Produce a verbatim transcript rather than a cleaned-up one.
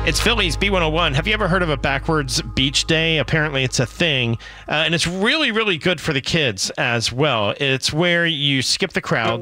It's Philly's B one oh one. Have you ever heard of a backwards beach day? Apparently it's a thing, uh, and it's really, really good for the kids as well. It's where you skip the crowd,